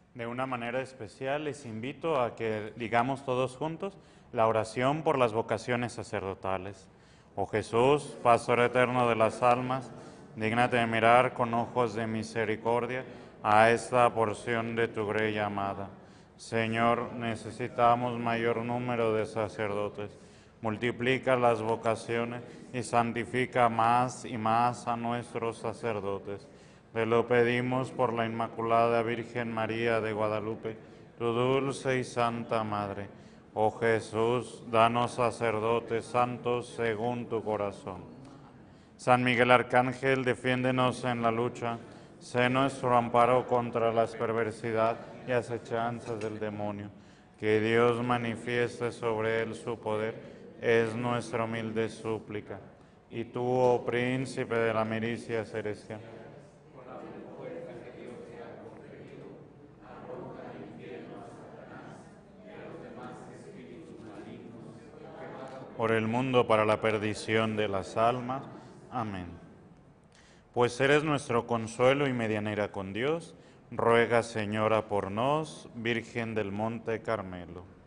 De una manera especial les invito a que digamos todos juntos la oración por las vocaciones sacerdotales. Oh Jesús, Pastor eterno de las almas, dígnate de mirar con ojos de misericordia a esta porción de tu grey amada. Señor, necesitamos mayor número de sacerdotes. Multiplica las vocaciones y santifica más y más a nuestros sacerdotes. Te lo pedimos por la Inmaculada Virgen María de Guadalupe, tu dulce y santa Madre. Oh Jesús, danos sacerdotes santos según tu corazón. San Miguel Arcángel, defiéndenos en la lucha. Sé nuestro amparo contra las perversidad y acechanzas del demonio. Que Dios manifieste sobre él su poder, es nuestra humilde súplica. Y tú, oh príncipe de la milicia celestial, por el mundo para la perdición de las almas. Amén. Pues eres nuestro consuelo y medianera con Dios, ruega, Señora, por nos, Virgen del Monte Carmelo.